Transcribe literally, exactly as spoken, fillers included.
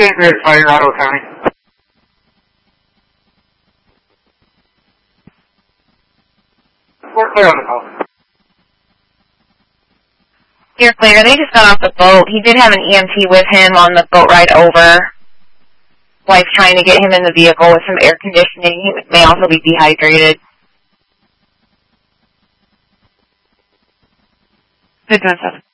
Stand Grid Fire, Ottawa County. We're clear on the call. You're clear. They just got off the boat. He did have an E M T with him on the boat ride over. Wife trying to get him in the vehicle with some air conditioning. He may also be dehydrated. Good,